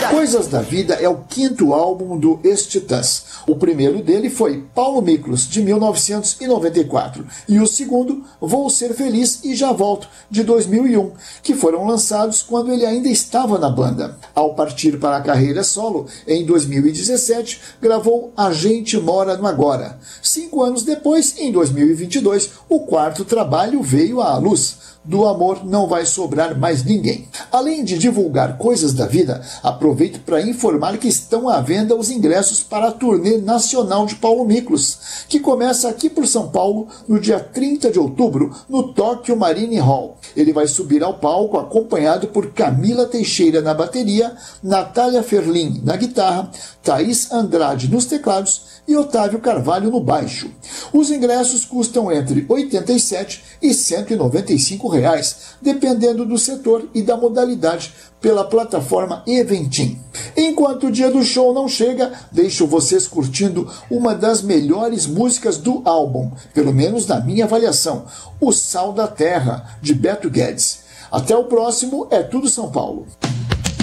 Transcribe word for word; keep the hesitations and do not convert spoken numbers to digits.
Coisas da Vida é o quinto álbum do Ex-Titãs. O primeiro dele foi Paulo Miklos, de mil novecentos e noventa e quatro, e o segundo, Vou Ser Feliz e Já Volto, de dois mil e um, que foram lançados quando ele ainda estava na banda. Ao partir para a carreira solo, em dois mil e dezessete, gravou A Gente Mora no Agora. Cinco anos depois, em dois mil e vinte e dois, o quarto trabalho veio à luz. Do amor não vai sobrar mais ninguém. Além de divulgar coisas da vida, aproveito para informar que estão à venda os ingressos para a turnê nacional de Paulo Miklos, que começa aqui por São Paulo no dia trinta de outubro, no Tokyo Marine Hall. Ele vai subir ao palco acompanhado por Camila Teixeira na bateria, Natália Ferlin na guitarra, Thaís Andrade nos teclados e Otávio Carvalho no baixo. Os ingressos custam entre oitenta e sete reais e cento e noventa e cinco reais, dependendo do setor e da modalidade, pela plataforma Eventim. Enquanto o dia do show não chega, deixo vocês curtindo uma das melhores músicas do álbum, pelo menos na minha avaliação, O Sal da Terra, de Beto Guedes. Até o próximo, é tudo São Paulo.